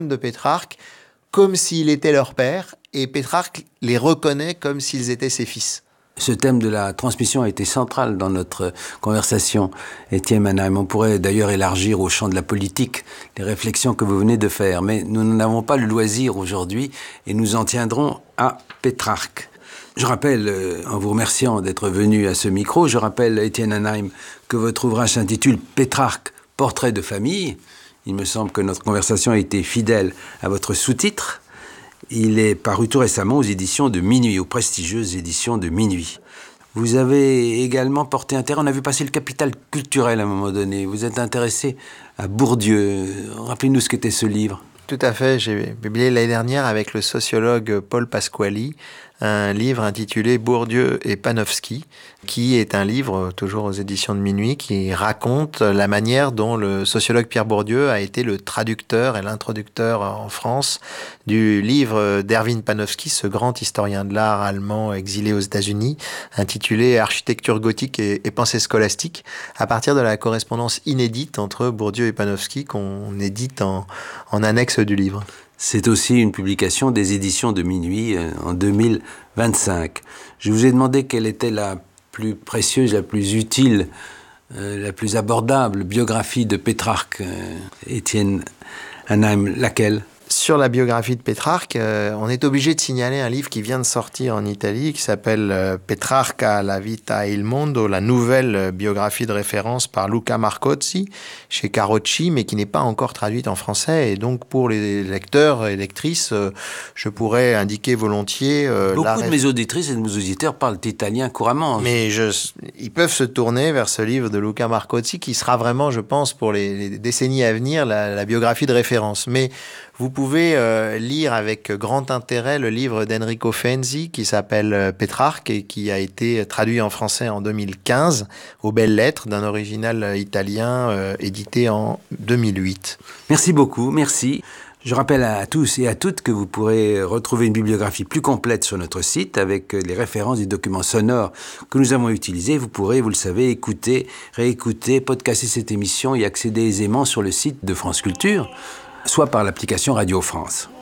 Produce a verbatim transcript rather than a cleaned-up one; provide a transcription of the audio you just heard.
de Pétrarque comme s'il était leur père, et Pétrarque les reconnaît comme s'ils étaient ses fils. Ce thème de la transmission a été central dans notre conversation, Étienne Mannheim. On pourrait d'ailleurs élargir au champ de la politique les réflexions que vous venez de faire, mais nous n'avons pas le loisir aujourd'hui et nous en tiendrons à Pétrarque. Je rappelle, euh, en vous remerciant d'être venu à ce micro, je rappelle, Étienne Mannheim, que votre ouvrage s'intitule « Pétrarque, portrait de famille ». Il me semble que notre conversation a été fidèle à votre sous-titre. Il est paru tout récemment aux éditions de Minuit, aux prestigieuses éditions de Minuit. Vous avez également porté intérêt, on a vu passer le Capital culturel à un moment donné. Vous êtes intéressé à Bourdieu. Rappelez-nous ce qu'était ce livre. Tout à fait, j'ai publié l'année dernière avec le sociologue Paul Pasquali un livre intitulé Bourdieu et Panofsky, qui est un livre, toujours aux éditions de Minuit, qui raconte la manière dont le sociologue Pierre Bourdieu a été le traducteur et l'introducteur en France du livre d'Erwin Panofsky, ce grand historien de l'art allemand exilé aux États-Unis, intitulé Architecture gothique et, et pensée scolastique, à partir de la correspondance inédite entre Bourdieu et Panofsky qu'on édite en, en annexe du livre. C'est aussi une publication des éditions de Minuit euh, en deux mille vingt-cinq. Je vous ai demandé quelle était la plus précieuse, la plus utile, euh, la plus abordable biographie de Pétrarque. Euh, Étienne Mannheim, laquelle ? Sur la biographie de Pétrarque, euh, on est obligé de signaler un livre qui vient de sortir en Italie, qui s'appelle euh, Petrarca, la vita e il mondo, la nouvelle euh, biographie de référence par Luca Marcozzi, chez Carocci, mais qui n'est pas encore traduite en français. Et donc, pour les lecteurs et lectrices, euh, je pourrais indiquer volontiers... Euh, Beaucoup la de ré... mes auditrices et de mes auditeurs parlent italien couramment. Mais je, ils peuvent se tourner vers ce livre de Luca Marcozzi, qui sera vraiment, je pense, pour les, les décennies à venir, la, la biographie de référence. Mais vous pouvez euh, lire avec grand intérêt le livre d'Enrico Fenzi qui s'appelle euh, Pétrarque et qui a été traduit en français en deux mille quinze aux belles lettres d'un original italien euh, édité en deux mille huit. Merci beaucoup, merci. Je rappelle à tous et à toutes que vous pourrez retrouver une bibliographie plus complète sur notre site avec les références des documents sonores que nous avons utilisés. Vous pourrez, vous le savez, écouter, réécouter, podcaster cette émission et accéder aisément sur le site de France Culture, soit par l'application Radio France.